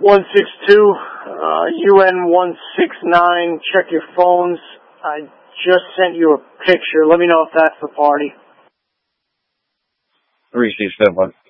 162, UN 169, check your phones. I just sent you a picture. Let me know if that's the party. Received, 7-1.